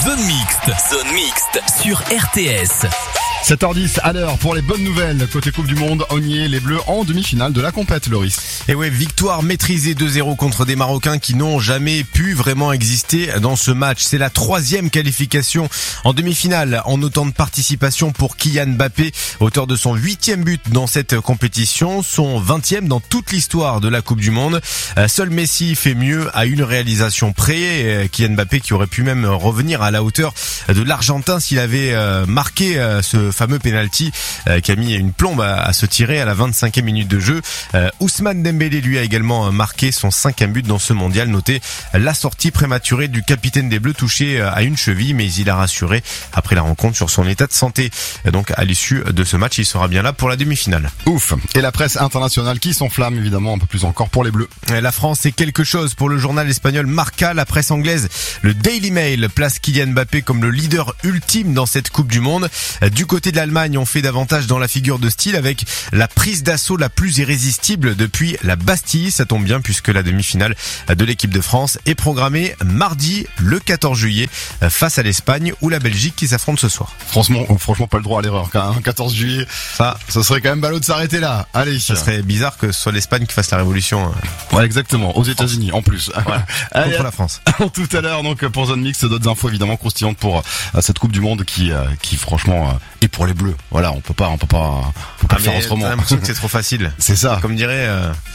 Zone Mixte sur RTS. 7h10 à l'heure pour les bonnes nouvelles. Côté Coupe du Monde, on y est, les Bleus en demi-finale de la compète, Loris. Et ouais, victoire maîtrisée 2-0 contre des Marocains qui n'ont jamais pu vraiment exister dans ce match. C'est la 3e qualification en demi-finale en autant de participation pour Kylian Mbappé, auteur de son 8e but dans cette compétition, son 20e dans toute l'histoire de la Coupe du Monde. Seul Messi fait mieux à une réalisation près. Kylian Mbappé qui aurait pu même revenir à la hauteur de l'Argentin s'il avait marqué ce fameux penalty qui a mis une plombe à se tirer à la 25e minute de jeu. Ousmane Dembélé lui a également marqué son 5e but dans ce mondial. Notez la sortie prématurée du capitaine des Bleus touché à une cheville, mais il a rassuré après la rencontre sur son état de santé. Donc à l'issue de ce match, il sera bien là pour la demi-finale. Ouf. Et la presse internationale qui s'enflamme évidemment un peu plus encore pour les Bleus. La France, c'est quelque chose pour le journal espagnol Marca. La presse anglaise, le Daily Mail, place Kylian Mbappé comme le leader ultime dans cette Coupe du Monde. Du côté de l'Allemagne, on fait davantage dans la figure de style avec la prise d'assaut la plus irrésistible depuis la Bastille. Ça tombe bien puisque la demi-finale de l'équipe de France est programmée mardi le 14 juillet face à l'Espagne ou la Belgique qui s'affrontent ce soir. Franchement pas le droit à l'erreur quand même. 14 juillet, ça serait quand même ballot de s'arrêter là. Allez. Ça serait bizarre que ce soit l'Espagne qui fasse la révolution. Ouais, exactement. Aux États-Unis en plus. Voilà. Allez, contre la France. Tout à l'heure donc pour Zone Mix, d'autres infos évidemment croustillantes pour cette Coupe du Monde qui franchement est pour les Bleus. Voilà, on peut pas le faire autrement. J'ai l'impression que c'est trop facile. C'est ça. Comme dirait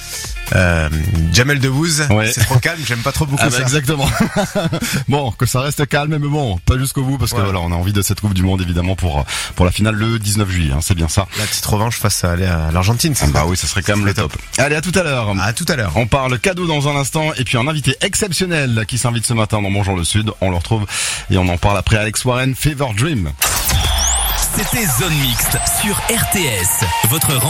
Jamel Debbouze, ouais. C'est trop calme, j'aime pas trop beaucoup ça. Exactement. Bon, que ça reste calme, mais bon, pas jusqu'au bout parce que voilà, on a envie de cette Coupe du Monde évidemment pour la finale le 19 juillet, c'est bien ça. La petite revanche face à l'Argentine. Bah oui, ça serait quand même le top. Allez, à tout à l'heure. À tout à l'heure. On parle cadeau dans un instant et puis un invité exceptionnel qui s'invite ce matin dans Bonjour le Sud. On le retrouve et on en parle après Alex Warren, Fever Dream. C'était Zone Mixte sur RTS. Votre